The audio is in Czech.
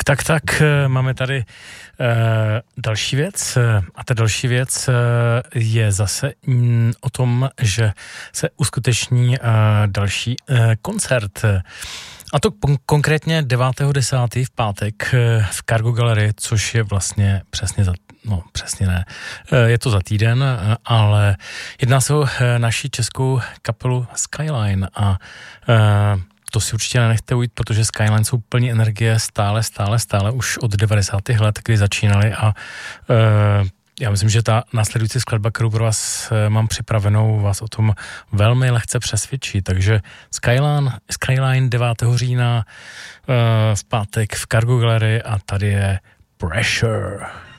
Tak, máme tady další věc a ta další věc je zase o tom, že se uskuteční další koncert. A to konkrétně 9.10. v pátek v Cargo Gallery, což je vlastně přesně ne, je to za týden, ale jedná se o naši českou kapelu Skyline a to si určitě nenechte ujít, protože Skyline jsou plní energie stále už od 90. let, kdy začínali a já myslím, že ta následující skladba, kterou pro vás mám připravenou, vás o tom velmi lehce přesvědčí. Takže Skyline 9. října v pátek v Cargo Gallery a tady je Pressure.